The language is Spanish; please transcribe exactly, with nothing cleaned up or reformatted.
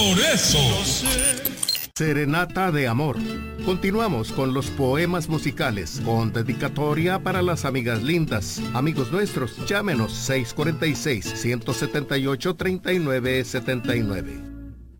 Por eso. Serenata de amor. Continuamos con los poemas musicales, con dedicatoria para las amigas lindas. Amigos nuestros, llámenos seis cuatro seis, uno siete ocho, tres nueve siete nueve.